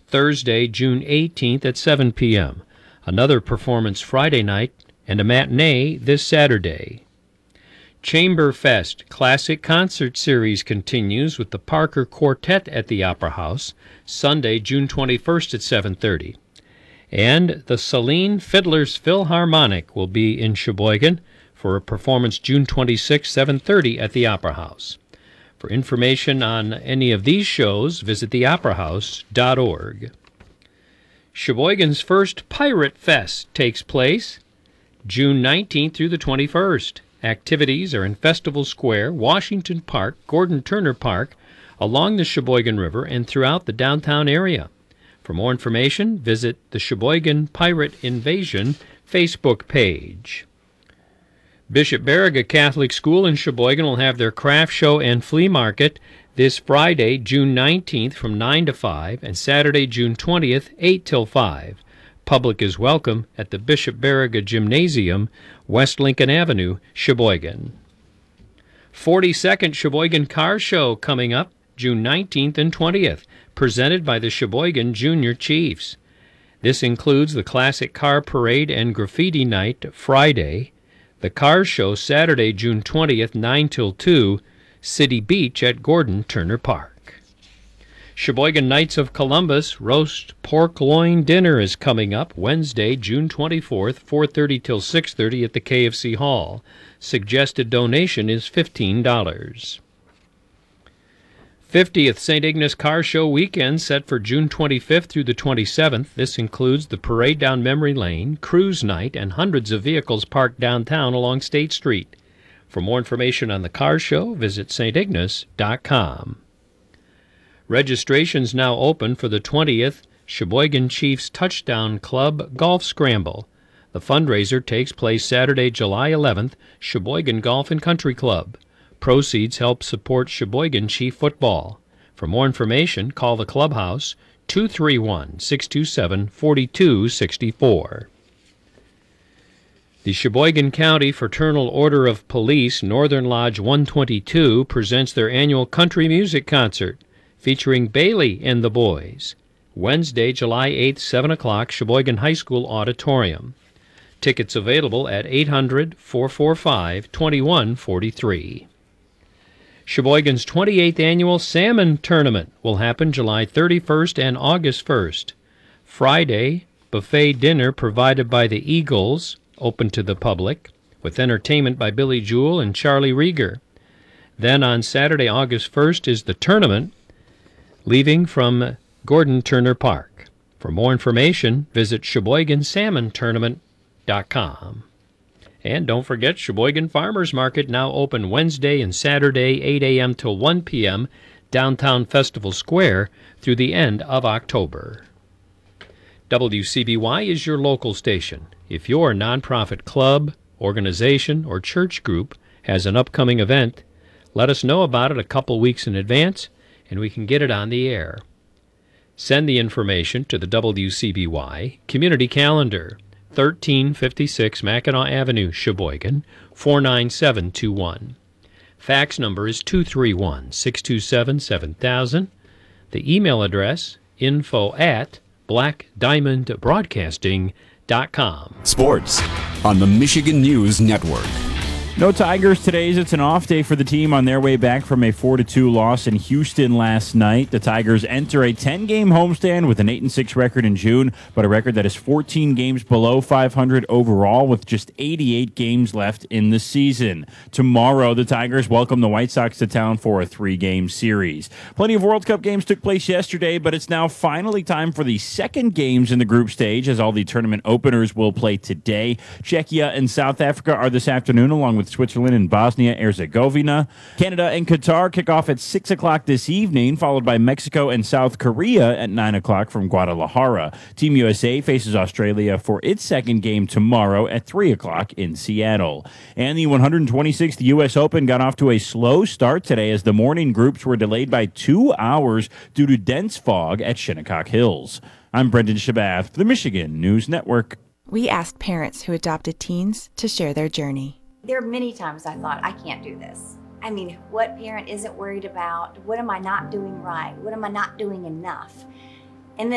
Thursday, June 18th at 7 p.m., another performance Friday night, and a matinee this Saturday. Chamberfest Classic Concert Series continues with the Parker Quartet at the Opera House, Sunday, June 21st at 7:30. And the Celine Fiddlers Philharmonic will be in Sheboygan for a performance June 26, 7:30 at the Opera House. For information on any of these shows, visit theoperahouse.org. Sheboygan's first Pirate Fest takes place June 19th through the 21st. Activities are in Festival Square, Washington Park, Gordon Turner Park, along the Sheboygan River, and throughout the downtown area. For more information, visit the Sheboygan Pirate Invasion Facebook page. Bishop Baraga Catholic School in Sheboygan will have their craft show and flea market this Friday, June 19th from 9 to 5, and Saturday, June 20th, 8 till 5. Public is welcome at the Bishop Baraga Gymnasium, West Lincoln Avenue, Sheboygan. 42nd Sheboygan Car Show coming up June 19th and 20th, presented by the Sheboygan Junior Chiefs. This includes the Classic Car Parade and Graffiti Night Friday, the Car Show Saturday, June 20th, 9 till 2, City Beach at Gordon Turner Park. Sheboygan Knights of Columbus Roast Pork Loin Dinner is coming up Wednesday, June 24th, 4:30 till 6:30 at the KFC Hall. Suggested donation is $15. 50th St. Ignace Car Show weekend set for June 25th through the 27th. This includes the parade down Memory Lane, cruise night, and hundreds of vehicles parked downtown along State Street. For more information on the car show, visit stignace.com. Registration's now open for the 20th Sheboygan Chiefs Touchdown Club Golf Scramble. The fundraiser takes place Saturday, July 11th, Sheboygan Golf and Country Club. Proceeds help support Sheboygan Chief football. For more information, call the clubhouse 231-627-4264. The Sheboygan County Fraternal Order of Police Northern Lodge 122 presents their annual country music concert featuring Bailey and the Boys. Wednesday, July 8th, 7 o'clock, Sheboygan High School Auditorium. Tickets available at 800-445-2143. Sheboygan's 28th Annual Salmon Tournament will happen July 31st and August 1st. Friday, buffet dinner provided by the Eagles, open to the public, with entertainment by Billy Jewell and Charlie Rieger. Then on Saturday, August 1st, is the tournament, leaving from Gordon Turner Park. For more information, visit SheboyganSalmonTournament.com. And don't forget, Sheboygan Farmers Market now open Wednesday and Saturday, 8 a.m. till 1 p.m., downtown Festival Square through the end of October. WCBY is your local station. If your nonprofit club, organization, or church group has an upcoming event, let us know about it a couple weeks in advance, and we can get it on the air. Send the information to the WCBY Community Calendar, 1356 Mackinac Avenue, Sheboygan, 49721. Fax number is 231-627-7000. The email address, info@blackdiamondbroadcasting.com. Sports on the Michigan News Network. No Tigers today, as it's an off day for the team on their way back from a 4-2 loss in Houston last night. The Tigers enter a 10-game homestand with an 8-6 record in June, but a record that is 14 games below 500 overall with just 88 games left in the season. Tomorrow, the Tigers welcome the White Sox to town for a 3-game series. Plenty of World Cup games took place yesterday, but it's now finally time for the second games in the group stage, as all the tournament openers will play today. Czechia and South Africa are this afternoon, along with Switzerland and Bosnia-Herzegovina. Canada and Qatar kick off at 6 o'clock this evening, followed by Mexico and South Korea at 9 o'clock from Guadalajara. Team USA faces Australia for its second game tomorrow at 3 o'clock in Seattle. And the 126th U.S. Open got off to a slow start today as the morning groups were delayed by 2 hours due to dense fog at Shinnecock Hills. I'm Brendan Shabath for the Michigan News Network. We asked parents who adopted teens to share their journey. There are many times I thought, I can't do this. I mean, what parent isn't worried about, what am I not doing right? What am I not doing enough?